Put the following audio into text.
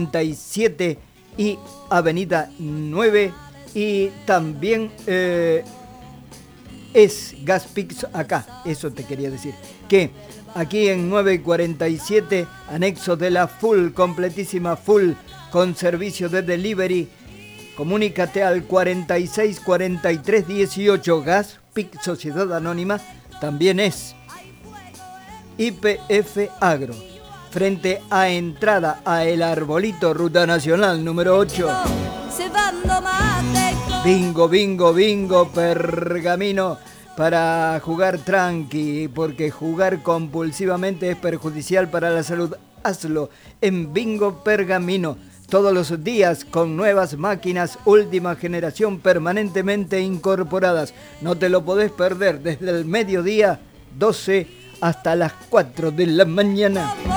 47 y Avenida 9. Y también es Gaspix acá, eso te quería decir, que aquí en 947, anexo de la Full, completísima Full, con servicio de delivery. Comunícate al 46 43 18. Gaspix Sociedad Anónima también es YPF Agro, frente a entrada a El Arbolito, Ruta Nacional número 8. Bingo, bingo, bingo, Pergamino, para jugar tranqui, porque jugar compulsivamente es perjudicial para la salud. Hazlo en Bingo Pergamino, todos los días con nuevas máquinas, última generación, permanentemente incorporadas. No te lo podés perder desde el mediodía 12 hasta las 4 de la mañana.